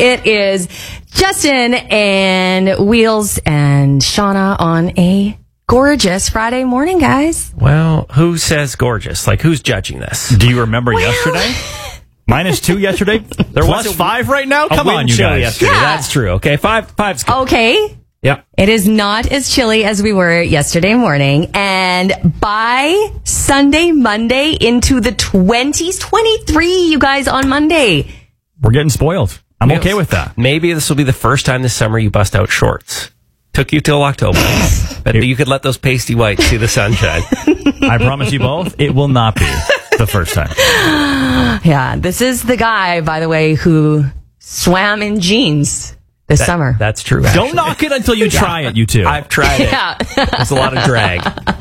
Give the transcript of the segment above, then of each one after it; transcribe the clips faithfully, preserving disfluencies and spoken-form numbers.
It is Justin and Wheels and Shauna on a gorgeous Friday morning, guys. Well, who says gorgeous? Like, who's judging this? Do you remember well, yesterday? Minus two yesterday? There Plus was a, five right now? Come on, you guys. Yesterday. Yeah. That's true. Okay, five, five's good. Okay. Yeah. It is not as chilly as we were yesterday morning. And by Sunday, Monday, into the twenties, twenty-three, you guys, on Monday. We're getting spoiled. I'm okay with that. Maybe this will be the first time this summer you bust out shorts. Took you till October. But you could let those pasty whites see the sunshine. I promise you both, it will not be the first time. Yeah, this is the guy, by the way, who swam in jeans this that, summer. That's true. Actually. Don't knock it until you try it, you two. I've tried it. Yeah. There's a lot of drag.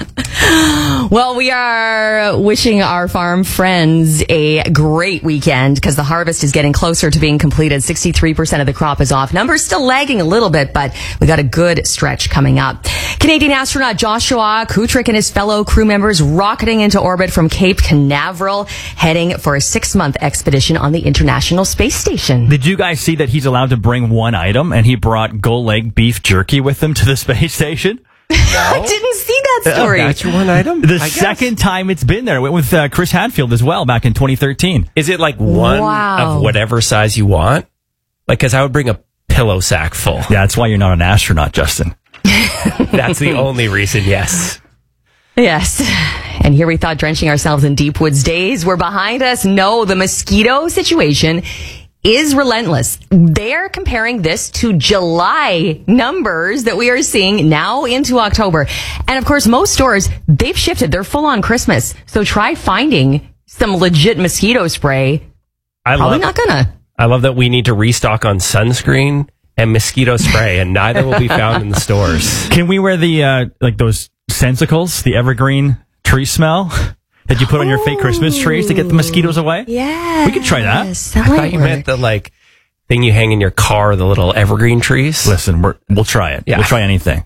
Well, we are wishing our farm friends a great weekend because the harvest is getting closer to being completed. sixty-three percent of the crop is off. Numbers still lagging a little bit, but we got a good stretch coming up. Canadian astronaut Joshua Kutrick and his fellow crew members rocketing into orbit from Cape Canaveral, heading for a six-month expedition on the International Space Station. Did you guys see that he's allowed to bring one item and he brought Gull Leg beef jerky with him to the space station? No. I didn't see that story. Uh, that's your one item? The I second guess. time it's been there. It went with uh, Chris Hadfield as well back in twenty thirteen. Is it like one wow. of whatever size you want? Like, because I would bring a pillow sack full. Yeah, that's why you're not an astronaut, Justin. That's the only reason, yes. Yes. And here we thought drenching ourselves in deep woods days were behind us. No, the mosquito situation is relentless. They're comparing this to July numbers that we are seeing now into October. And of course, most stores, they've shifted. They're full on Christmas. So try finding some legit mosquito spray. I Probably love, not gonna. I love that we need to restock on sunscreen and mosquito spray, and neither will be found in the stores. Can we wear the, uh, like those sensicles, the evergreen tree smell that you put on your fake Christmas trees to get the mosquitoes away? Yeah. We could try that. that I thought you work. meant the, like, thing you hang in your car, the little evergreen trees. Listen, we're, we'll try it. Yeah. We'll try anything.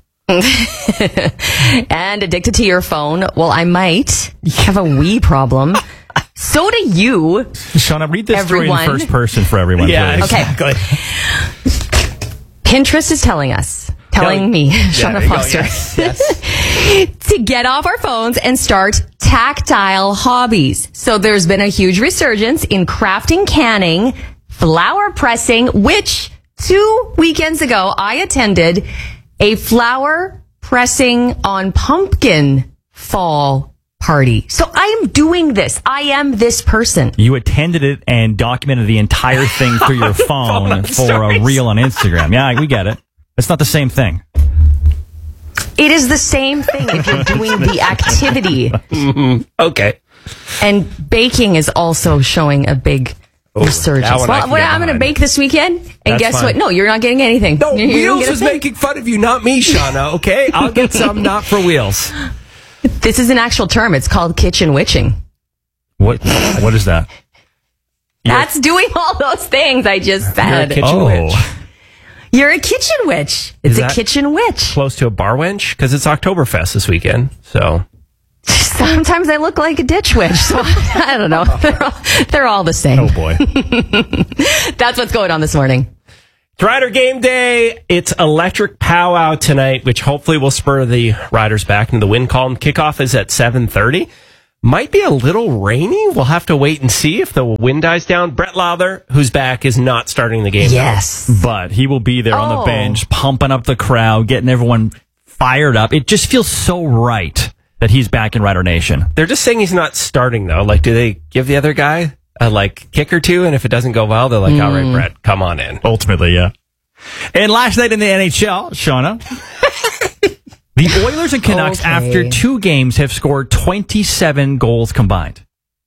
And addicted to your phone? Well, I might have a wee problem. So do you. Shauna, read this Everyone. story in first person for everyone, Yeah, please. exactly. Pinterest is telling us, telling No, me, yeah, Shauna there you go. Foster, Yes, yes. to get off our phones and start tactile hobbies. So there's been a huge resurgence in crafting, canning, flower pressing, which two weekends ago I attended a flower pressing on pumpkin fall party. So I am doing this. I am this person. You attended it and documented the entire thing through your phone for stories. a reel on Instagram. Yeah, we get it. It's not the same thing. It is the same thing if you're doing the activity. Mm-hmm. Okay. And baking is also showing a big Oh, resurgence. that one I Well, can what, get I'm going to behind. bake this weekend. And That's guess fine. what? No, you're not getting anything. No, You're- you're Wheels gonna was get a thing. making fun of you, not me, Shauna, okay? I'll get some, not for Wheels. This is an actual term. It's called kitchen witching. What? What is that? That's doing all those things I just said. kitchen Oh. witch. You're a kitchen witch. It's Is a that- kitchen witch. Close to a bar wench? Because it's Oktoberfest this weekend, so... Sometimes I look like a ditch witch. So I don't know. They're all, they're all the same. Oh, boy. That's what's going on this morning. It's Rider Game Day. It's Electric Powwow tonight, which hopefully will spur the riders back into the win column. Kickoff is at seven thirty. Might be a little rainy. We'll have to wait and see if the wind dies down. Brett Lowther, who's back, is not starting the game. Yes. But he will be there on the Oh. bench, pumping up the crowd, getting everyone fired up. It just feels so right that he's back in Rider Nation. They're just saying he's not starting, though. Like, do they give the other guy a, like, kick or two? And if it doesn't go well, they're like, Mm. all right, Brett, come on in. Ultimately, yeah. And last night in the N H L, Shauna, the Oilers and Canucks, Okay. after two games, have scored twenty-seven goals combined.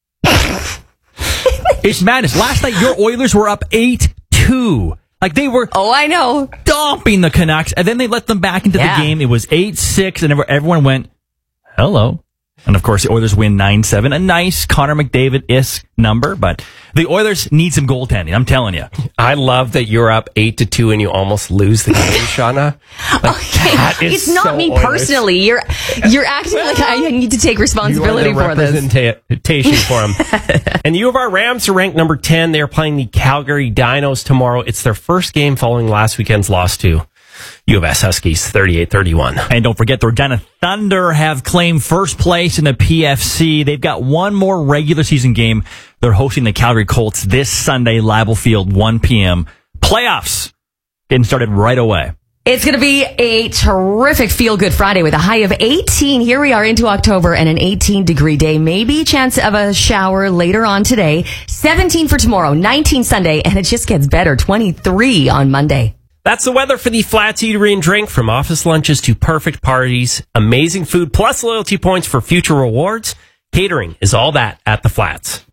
It's madness. Last night, your Oilers were up eight two. Like, they were Oh, I know. stomping the Canucks, and then they let them back into Yeah. the game. It was eight six, and everyone went, hello. And, of course, the Oilers win nine seven. A nice Connor McDavid-esque number, but the Oilers need some goaltending, I'm telling you. I love that you're up eight to two and you almost lose the game, Shauna. Like, Okay. that is It's not so me Oilers. personally. You're you're acting like I need to take You are responsibility the for this. representation for him. And the U of R Rams are ranked number ten. They're playing the Calgary Dinos tomorrow. It's their first game following last weekend's loss to U of S Huskies, thirty-eight thirty-one. And don't forget, the Regina Thunder have claimed first place in the P F C. They've got one more regular season game. They're hosting the Calgary Colts this Sunday, Leibel Field, one p.m. Playoffs getting started right away. It's going to be a terrific feel-good Friday with a high of eighteen. Here we are into October and an eighteen-degree day. Maybe chance of a shower later on today. seventeen for tomorrow, nineteen Sunday, and it just gets better. twenty-three on Monday. That's the weather for the Flats Eatery and Drink. From office lunches to perfect parties, amazing food plus loyalty points for future rewards. Catering is all that at the Flats.